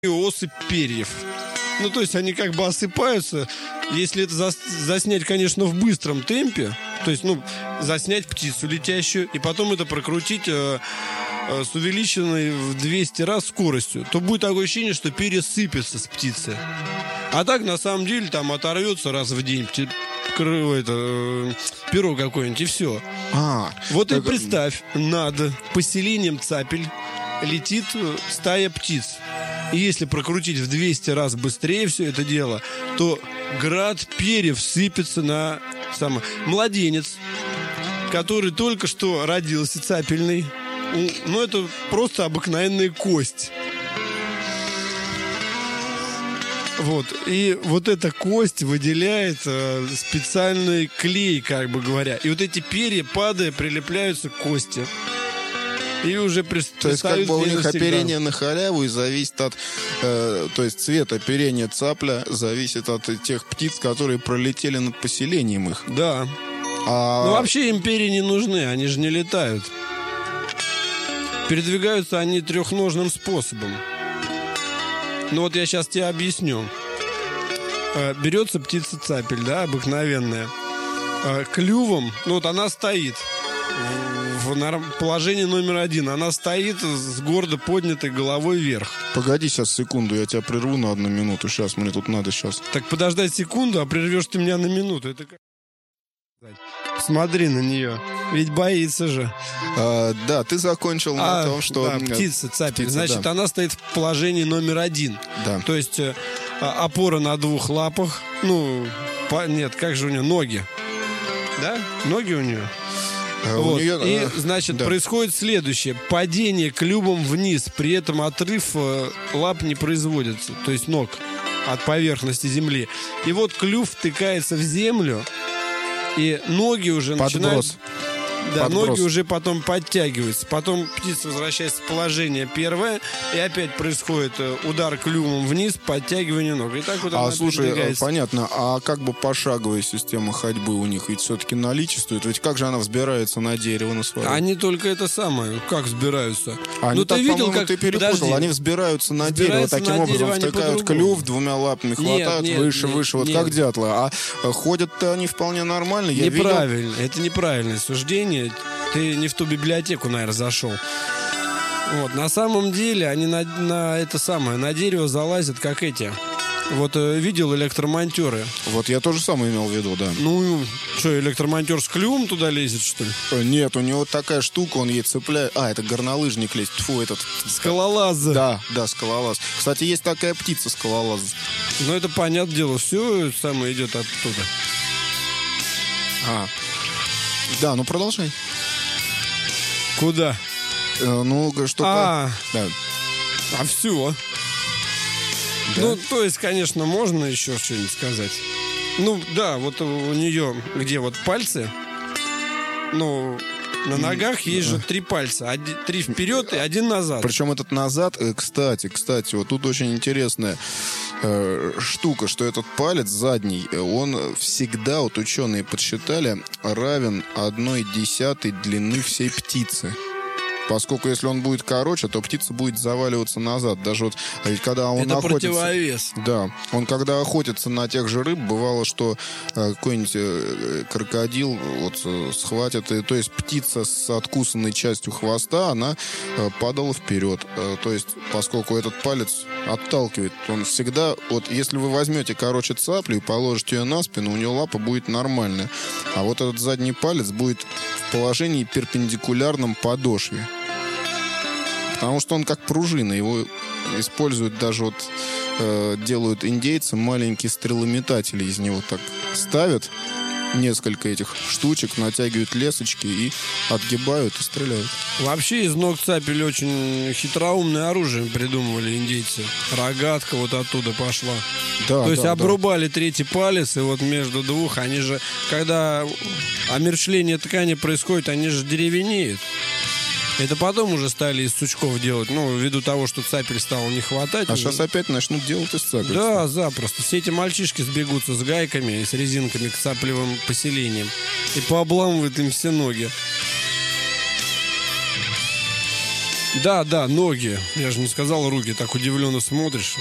осыпь перьев. Ну, то есть они как бы осыпаются. Если это заснять, конечно, в быстром темпе, то есть, заснять птицу летящую, и потом это прокрутить с увеличенной в 200 раз скоростью, то будет такое ощущение, что перья сыпятся с птицы. А так, на самом деле, там оторвется раз в день перо какое-нибудь, и все. Вот и представь, над поселением Цапель летит стая птиц. И если прокрутить в 200 раз быстрее все это дело, то град перьев сыпется на младенец, который только что родился цапельный. Ну, это просто обыкновенная кость. Вот. И вот эта кость выделяет специальный клей, как бы говоря. И вот эти перья, падая, прилепляются к кости. И уже то есть, как бы у них оперение на халяву и зависит от... то есть, цвет оперения цапля зависит от тех птиц, которые пролетели над поселением их. Да. Ну, вообще им перья не нужны, они же не летают. Передвигаются они трехножным способом. Ну, вот я сейчас тебе объясню. Берется птица цапель, да, обыкновенная. Клювом, вот она стоит в положении номер 1. Она стоит с гордо поднятой головой вверх. Погоди сейчас секунду, я тебя прерву на 1 минуту. Сейчас, мне тут надо сейчас. Так подождать секунду, а прервешь ты меня на минуту. Это как... Смотри на нее. Ведь боится же. Да, ты закончил на том, что... Да, птица цапель. Значит, она стоит в положении номер 1. Да. То есть опора на 2 лапах. Нет, как же у нее? Ноги. Да? Ноги у нее? Вот. И, значит, происходит следующее. Падение клювом вниз. При этом отрыв лап не производится. То есть ног от поверхности земли. И вот клюв втыкается в землю. И ноги уже начинают... Да, ноги уже потом подтягиваются. Потом птица возвращается в положение первое, и опять происходит удар клювом вниз, подтягивание ног. И так вот она передвигается. Понятно. А как бы пошаговая система ходьбы у них ведь все-таки наличествует? Ведь как же она взбирается на дерево, на свое? Они только это самое. Как взбираются? Они так, ты видел, как... ты перепутал. Подожди. Они взбираются на дерево. Таким образом втыкают клюв, 2 лапами хватают выше. Вот как дятлы. А ходят-то они вполне нормально. Неправильно. Это неправильное суждение. Ты не в ту библиотеку, наверное, зашел. Вот. На самом деле они на дерево залазят, как эти. Вот видел электромонтеры. Вот я тоже самое имел в виду, да. Ну, что, электромонтер с клювом туда лезет, что ли? Нет, у него такая штука, он ей цепляет. Это горнолыжник лезет. Фу, этот... Скалолаз. Да, скалолаз. Кстати, есть такая птица, скалолаз. Ну, это понятное дело. Все самое идет оттуда. Да, ну продолжай. Куда? Что-то... Да. Все. Да? Ну, то есть, конечно, можно еще что-нибудь сказать. Ну, да, вот у нее, где вот пальцы, на ногах есть же 3 пальца. 3 вперед и 1 назад. Причем этот назад, кстати, вот тут очень интересная штука, что этот палец задний, он всегда, вот ученые подсчитали, равен 1/10 длины всей птицы. Поскольку если он будет короче, то птица будет заваливаться назад. Даже вот, ведь когда он это охотится... противовес. Да. Он когда охотится на тех же рыб, бывало, что какой-нибудь крокодил схватит. То есть птица с откусанной частью хвоста, она падала вперед. То есть, поскольку этот палец отталкивает, он всегда... Вот если вы возьмете, цаплю и положите ее на спину, у нее лапа будет нормальная. А вот этот задний палец будет в положении перпендикулярном подошве. Потому что он как пружина. Его используют даже делают индейцы маленькие стрелометатели. Из него так ставят несколько этих штучек, натягивают лесочки и отгибают и стреляют. Вообще из ног цапель очень хитроумное оружие придумывали индейцы. Рогатка вот оттуда пошла. Да, то есть обрубали 3-й палец, и вот между 2 они же, когда омершление ткани происходит, они же деревенеют. Это потом уже стали из сучков делать, ввиду того, что цапель стало не хватать. А сейчас опять начнут делать из цапель. Да, запросто. Все эти мальчишки сбегутся с гайками и с резинками к цаплевым поселениям и пообламывают им все ноги. Да, ноги. Я же не сказал руки. Так удивленно смотришь.